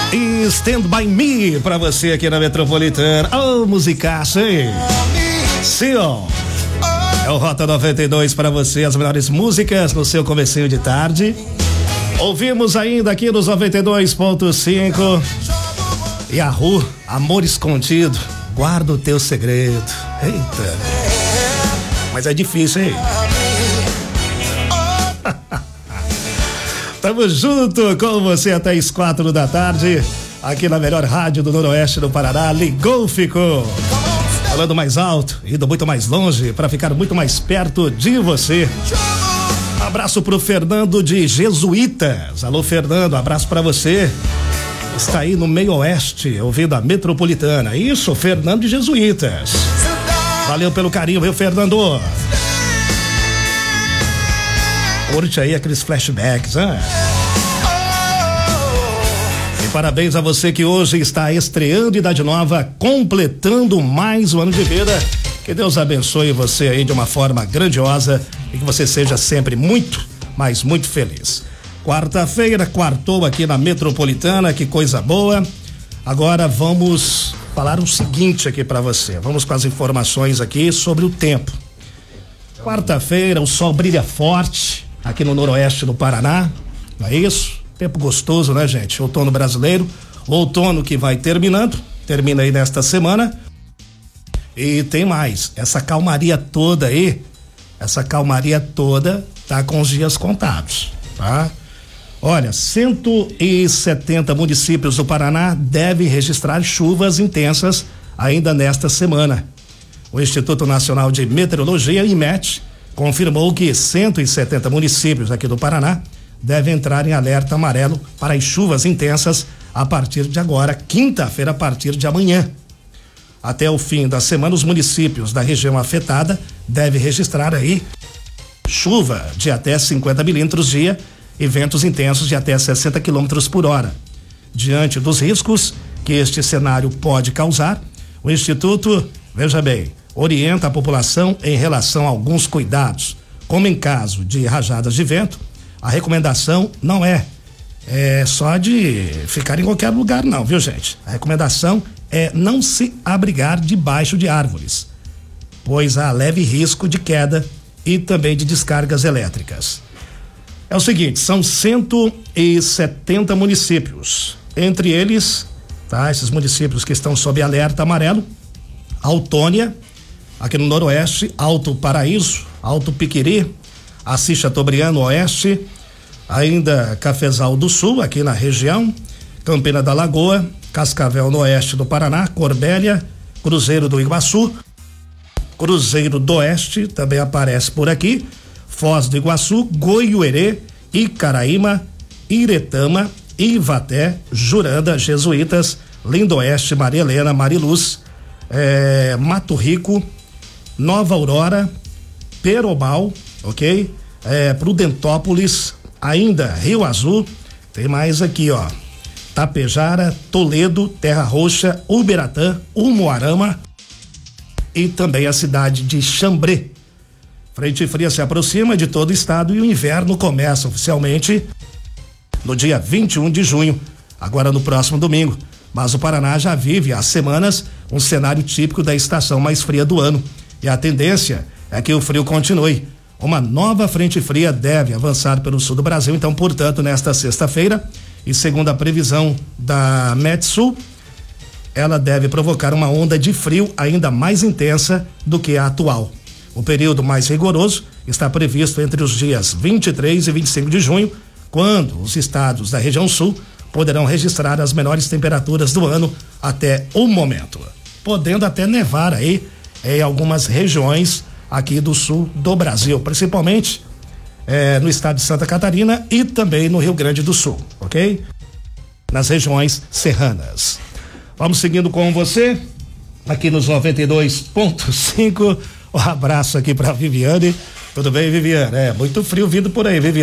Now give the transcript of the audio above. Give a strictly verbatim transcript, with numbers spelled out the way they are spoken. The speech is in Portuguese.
E Stand By Me pra você aqui na Metropolitana. Ô, oh, musicaço, hein? Sim, ó. É o Rota noventa e dois pra você, as melhores músicas no seu comecinho de tarde. Ouvimos ainda aqui nos noventa e dois ponto cinco. Yahoo, Amor Escondido, guarda o teu segredo. Eita. Mas é difícil, hein? Tamo junto com você até as quatro da tarde, aqui na melhor rádio do Noroeste do Paraná. Ligou, ficou. Falando mais alto, indo muito mais longe, para ficar muito mais perto de você. Abraço pro Fernando de Jesuítas. Alô, Fernando, abraço para você. Está aí no meio oeste, ouvindo a Metropolitana. Isso, Fernando de Jesuítas. Valeu pelo carinho, viu, Fernando? Curte aí aqueles flashbacks, hein? E parabéns a você que hoje está estreando Idade Nova, completando mais um ano de vida. Que Deus abençoe você aí de uma forma grandiosa e que você seja sempre muito, mas muito feliz. Quarta-feira, quartou aqui na Metropolitana, que coisa boa. Agora vamos falar o seguinte aqui para você. Vamos com as informações aqui sobre o tempo. Quarta-feira, o sol brilha forte aqui no noroeste do Paraná, não é isso? Tempo gostoso, né, gente? Outono brasileiro, outono que vai terminando, termina aí nesta semana. E tem mais, essa calmaria toda aí, essa calmaria toda tá com os dias contados, tá? Olha, cento e setenta municípios do Paraná devem registrar chuvas intensas ainda nesta semana. O Instituto Nacional de Meteorologia, IMET, confirmou que cento e setenta municípios aqui do Paraná devem entrar em alerta amarelo para as chuvas intensas a partir de agora, quinta-feira, a partir de amanhã. Até o fim da semana, os municípios da região afetada devem registrar aí chuva de até cinquenta milímetros dia e ventos intensos de até sessenta quilômetros por hora. Diante dos riscos que este cenário pode causar, o Instituto, veja bem, orienta a população em relação a alguns cuidados, como em caso de rajadas de vento. A recomendação não é, é só de ficar em qualquer lugar não, viu, gente? A recomendação é não se abrigar debaixo de árvores, pois há leve risco de queda e também de descargas elétricas. É o seguinte, são cento e setenta municípios, entre eles, tá? Esses municípios que estão sob alerta amarelo: Autônia, aqui no noroeste, Alto Paraíso, Alto Piquiri, Assis Chateaubriand oeste, ainda Cafezal do Sul, aqui na região, Campina da Lagoa, Cascavel no oeste do Paraná, Corbélia, Cruzeiro do Iguaçu, Cruzeiro do Oeste também aparece por aqui, Foz do Iguaçu, Goiuerê, Icaraíma, Iretama, Ivaté, Juranda, Jesuítas, Lindoeste, Maria Helena, Mariluz, é, Mato Rico, Nova Aurora, Perobal, ok? É, Prudentópolis, ainda Rio Azul, tem mais aqui, ó, Tapejara, Toledo, Terra Roxa, Uberatã, Umuarama e também a cidade de Xambrê. Frente fria se aproxima de todo o estado e o inverno começa oficialmente no dia vinte e um de junho, agora no próximo domingo. Mas o Paraná já vive há semanas um cenário típico da estação mais fria do ano. E a tendência é que o frio continue. Uma nova frente fria deve avançar pelo sul do Brasil, então, portanto, nesta sexta-feira, e segundo a previsão da Metsul, ela deve provocar uma onda de frio ainda mais intensa do que a atual. O período mais rigoroso está previsto entre os dias vinte e três e vinte e cinco de junho, quando os estados da região sul poderão registrar as menores temperaturas do ano até o momento, podendo até nevar aí em algumas regiões aqui do sul do Brasil, principalmente eh, no estado de Santa Catarina e também no Rio Grande do Sul, ok? Nas regiões serranas. Vamos seguindo com você aqui nos noventa e dois ponto cinco. Um abraço aqui para Viviane. Tudo bem, Viviane? É muito frio vindo por aí, Viviane.